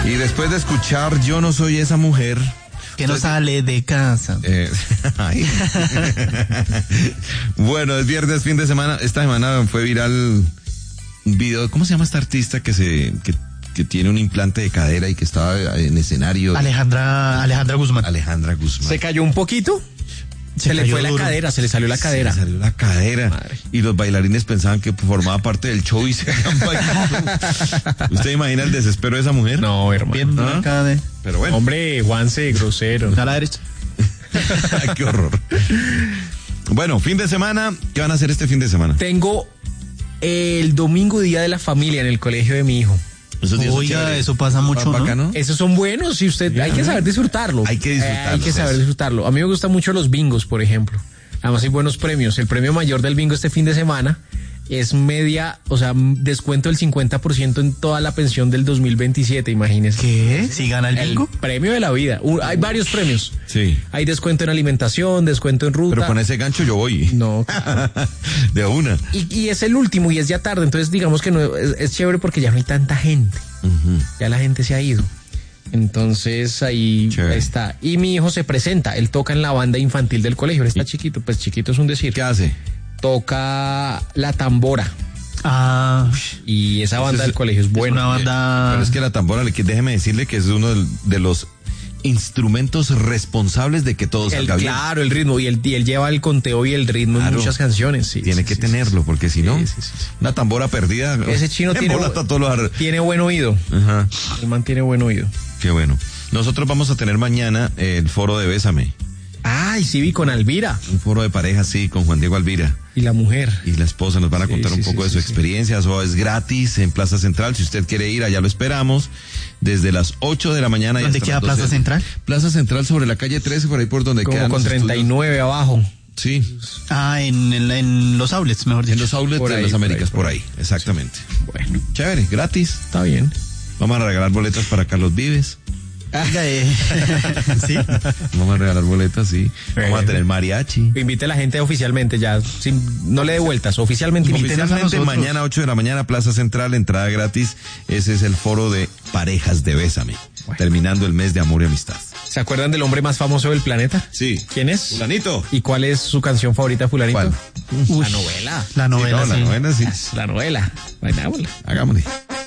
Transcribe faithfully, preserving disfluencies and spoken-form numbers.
Y después de escuchar Yo no soy esa mujer, que no sale de casa. Eh, bueno, es viernes, fin de semana. Esta semana fue viral un video. ¿Cómo se llama esta artista que se que, que tiene un implante de cadera y que estaba en escenario? Alejandra Alejandra Guzmán. Alejandra Guzmán. ¿Se cayó un poquito? Se, se le fue duro. La cadera, se le salió la cadera. Se le salió la cadera. Madre. Y los bailarines pensaban que formaba parte del show y se habían bailado. ¿Usted imagina el desespero de esa mujer? No, hermano. ¿Ah? Pero bueno. Hombre, Juanse, grosero. A la derecha. Qué horror. Bueno, fin de semana. ¿Qué van a hacer este fin de semana? Tengo el domingo día de la familia en el colegio de mi hijo. Oiga, eso pasa mucho, ¿no? ¿no? Esos son buenos y usted sí, hay que saber disfrutarlo. Hay que disfrutarlo. Eh, hay que saber eso. disfrutarlo. A mí me gustan mucho los bingos, por ejemplo. Además hay buenos premios. El premio mayor del bingo este fin de semana es media, o sea, descuento del cincuenta por ciento en toda la pensión del dos mil veintisiete, imagínese. ¿Qué? ¿Si gana el bingo? El premio de la vida. Uh, hay varios premios. Sí. Hay descuento en alimentación, descuento en ruta. Pero con ese gancho yo voy. No. Claro. De una. Y, y es el último y es ya tarde, entonces digamos que no es, es chévere porque ya no hay tanta gente. Uh-huh. Ya la gente se ha ido. Entonces ahí chévere. Está. Y mi hijo se presenta, él toca en la banda infantil del colegio, él está chiquito, pues chiquito es un decir. ¿Qué hace? Toca la tambora. Ah. Y esa banda es, del colegio es buena. Es una banda... Pero es que la tambora, déjeme decirle que es uno de los instrumentos responsables de que todo salga el, bien. Claro, el ritmo, y él, y él lleva el conteo y el ritmo claro. en muchas canciones. Sí, tiene sí, que sí, tenerlo, sí, porque si no, sí, sí, sí. una tambora perdida. Ese chino tiene, los... tiene buen oído. Ajá. El man tiene buen oído. Qué bueno. Nosotros vamos a tener mañana el foro de Bésame. Ay, sí, vi con Alvira. Un foro de pareja, sí, con Juan Diego Alvira. Y la mujer. Y la esposa nos van a contar sí, un sí, poco sí, de su sí, experiencia. Eso es gratis en Plaza Central. Si usted quiere ir, allá lo esperamos. Desde las ocho de la mañana. ¿Dónde queda Plaza Central? Plaza Central sobre la calle trece, por ahí por donde quedan Como con treinta y nueve abajo. Sí. Ah, en, en, en los outlets, mejor dicho. En los outlets por de ahí, las Américas, por ahí, por ahí. por ahí. Exactamente. Sí. Bueno. Chévere, gratis. Está bien. Vamos a regalar boletas para Carlos Vives. Eh. Sí. Vamos a regalar boletas, sí. Vamos bueno. a tener mariachi. Invite a la gente oficialmente ya, sin, no le dé vueltas, oficialmente. Oficialmente mañana ocho de la mañana, Plaza Central, entrada gratis. Ese es el foro de parejas de Bésame. Bueno. Terminando el mes de amor y amistad. ¿Se acuerdan del hombre más famoso del planeta? Sí. ¿Quién es? Fulanito. ¿Y cuál es su canción favorita, Fulanito? ¿Cuál? Uy, la novela. La novela, sí. No, sí. La novela, sí. La novela. Vayámosla. Hagámosle.